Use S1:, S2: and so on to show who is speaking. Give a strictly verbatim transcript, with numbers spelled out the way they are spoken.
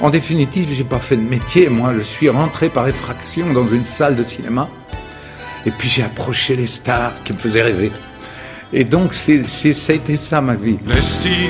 S1: En définitive, j'ai pas fait de métier, moi, je suis rentré par effraction dans une salle de cinéma, et puis j'ai approché les stars qui me faisaient rêver. Et donc, c'est, c'est, ça a été ça, ma vie.
S2: Nesting